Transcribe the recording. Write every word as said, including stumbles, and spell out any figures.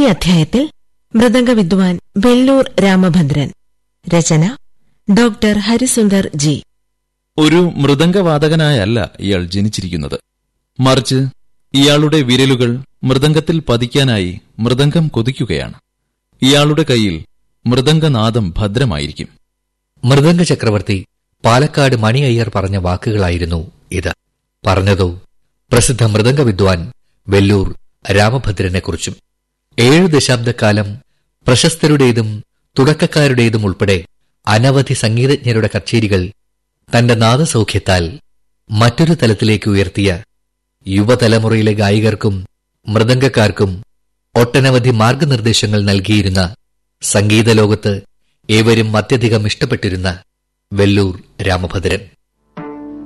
അധ്യായത്തിൽ മൃദംഗ വിദ്വാൻ വെല്ലൂർ രാമഭദ്രൻ. രചന doctor Harisundar G. ഒരു മൃദംഗവാദകനായല്ല ഇയാൾ ജനിച്ചിരിക്കുന്നത്. മറിച്ച് ഇയാളുടെ വിരലുകൾ മൃദംഗത്തിൽ പതിക്കാനായി മൃദംഗം കൊതിക്കുകയാണ്. ഇയാളുടെ കയ്യിൽ മൃദംഗനാദം ഭദ്രമായിരിക്കും. മൃദംഗ ചക്രവർത്തി പാലക്കാട് മണി അയ്യർ പറഞ്ഞ വാക്കുകളായിരുന്നു ഇത്. പറഞ്ഞതോ പ്രസിദ്ധ മൃദംഗ വിദ്വാൻ വെല്ലൂർ രാമഭദ്രനെക്കുറിച്ചും. ഏഴു ദശാബ്ദക്കാലം പ്രശസ്തരുടേതും തുടക്കക്കാരുടേതും ഉൾപ്പെടെ അനവധി സംഗീതജ്ഞരുടെ കച്ചേരികൾ തന്റെ നാദസൗഖ്യത്താൽ മറ്റൊരു തലത്തിലേക്ക് ഉയർത്തിയ യുവതലമുറയിലെ ഗായികർക്കും മൃദംഗക്കാർക്കും ഒട്ടനവധി മാർഗനിർദ്ദേശങ്ങൾ നൽകിയിരുന്ന സംഗീതലോകത്ത് ഏവരും അത്യധികം ഇഷ്ടപ്പെട്ടിരുന്ന വെല്ലൂർ രാമഭദ്രൻ.